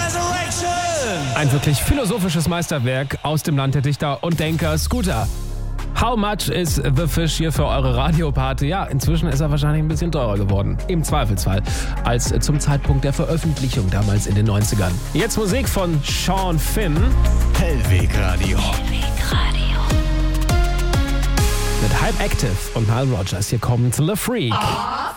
Ein wirklich philosophisches Meisterwerk aus dem Land der Dichter und Denker, Scooter. How much is the fish hier für eure Radioparty? Ja, inzwischen ist er wahrscheinlich ein bisschen teurer geworden. Im Zweifelsfall. Als zum Zeitpunkt der Veröffentlichung damals in den 90ern. Jetzt Musik von Sean Finn. Hellwegradio. Mit Hype Active und Nile Rodgers. Hier kommt The Freak.